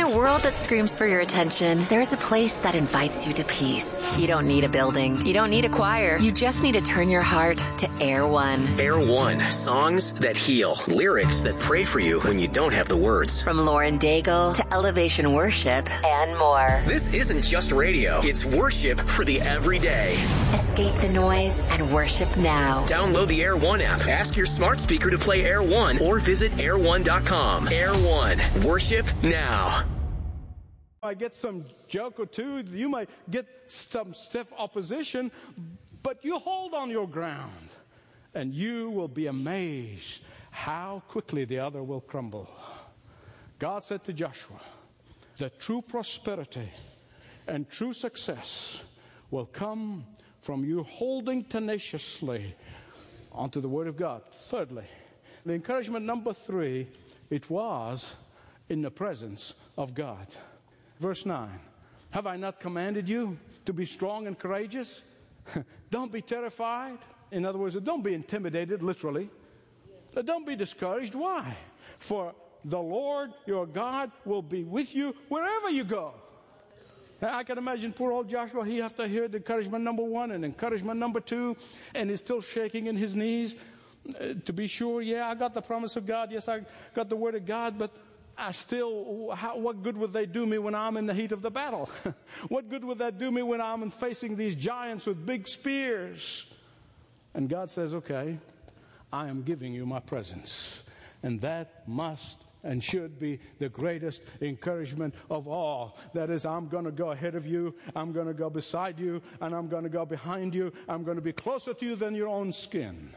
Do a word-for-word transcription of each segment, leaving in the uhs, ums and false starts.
a world that screams for your attention, there's a place that invites you to peace. You don't need a building. You don't need a choir. You just need to turn your heart to Air One. Air One. Songs that heal. Lyrics that pray for you when you don't have the words. From Lauren Daigle to Elevation Worship and more. This isn't just radio. It's worship for the everyday. Escape the noise and worship now. Download the Air One app. Ask your smart speaker to play Air One or visit air one dot com. Air One. Worship now. You might get some joke or two. You might get some stiff opposition, but you hold on your ground, and you will be amazed how quickly the other will crumble. God said to Joshua that true prosperity and true success will come from you holding tenaciously onto the Word of God. Thirdly, the encouragement number three, it was in the presence of God. Verse nine, have I not commanded you to be strong and courageous? Don't be terrified. In other words, don't be intimidated, literally. Don't be discouraged. Why? For the Lord your God will be with you wherever you go. I can imagine poor old Joshua, he has to hear the encouragement number one and encouragement number two, and he's still shaking in his knees. Uh, to be sure, yeah, I got the promise of God. Yes, I got the word of God, but I still, how, what good would they do me when I'm in the heat of the battle? What good would that do me when I'm facing these giants with big spears? And God says, okay, I am giving you my presence. And that must and should be the greatest encouragement of all. That is, I'm going to go ahead of you, I'm going to go beside you, and I'm going to go behind you. I'm going to be closer to you than your own skin.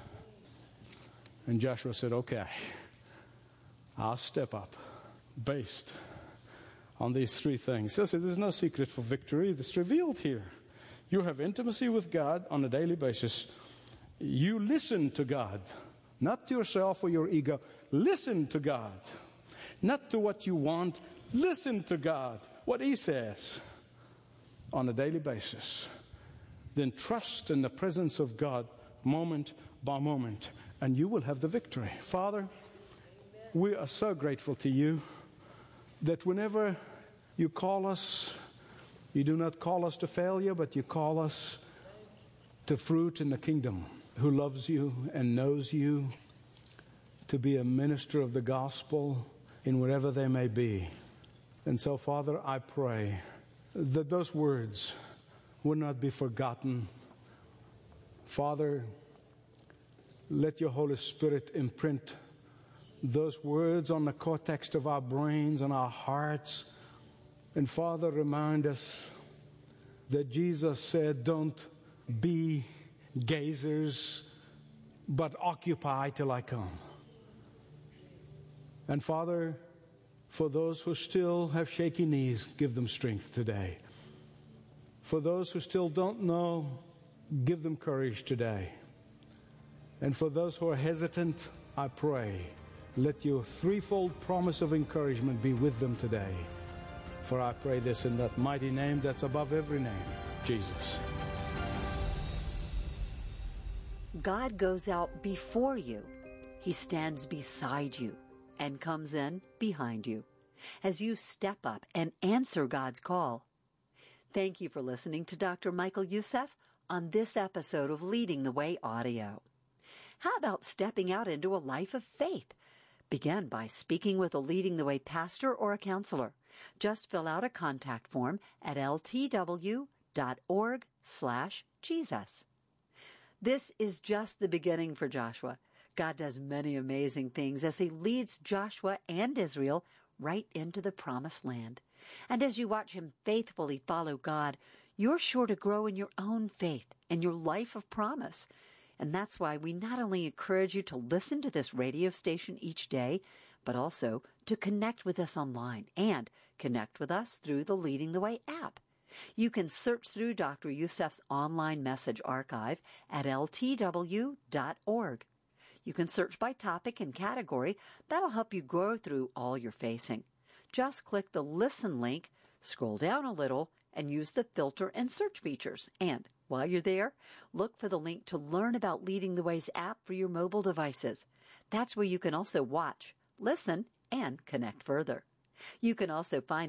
And Joshua said, okay, I'll step up based on these three things. Listen, there's no secret for victory. It's revealed here. You have intimacy with God on a daily basis. You listen to God, not to yourself or your ego. Listen to God. Not to what you want. Listen to God, what He says on a daily basis. Then trust in the presence of God moment by moment, and you will have the victory. Father, we are so grateful to you that whenever you call us, you do not call us to failure, but you call us to fruit in the kingdom, who loves you and knows you, to be a minister of the gospel in wherever they may be. And so, Father, I pray that those words would not be forgotten. Father, let your Holy Spirit imprint those words on the cortex of our brains and our hearts. And Father, remind us that Jesus said, don't be gazers, but occupy till I come. And Father, for those who still have shaky knees, give them strength today. For those who still don't know, give them courage today. And for those who are hesitant, I pray, let your threefold promise of encouragement be with them today. For I pray this in that mighty name that's above every name, Jesus. God goes out before you. He stands beside you and comes in behind you as you step up and answer God's call. Thank you for listening to Doctor Michael Youssef on this episode of Leading the Way Audio. How about stepping out into a life of faith? Begin by speaking with a Leading the Way pastor or a counselor. Just fill out a contact form at ltw.org slash Jesus. This is just the beginning for Joshua. God does many amazing things as He leads Joshua and Israel right into the promised land. And as you watch him faithfully follow God, you're sure to grow in your own faith and your life of promise. And that's why we not only encourage you to listen to this radio station each day, but also to connect with us online and connect with us through the Leading the Way app. You can search through Doctor Youssef's online message archive at L T W dot org. You can search by topic and category. That'll help you grow through all you're facing. Just click the Listen link, scroll down a little, and use the filter and search features. And while you're there, look for the link to learn about Leading the Way's app for your mobile devices. That's where you can also watch, listen, and connect further. You can also find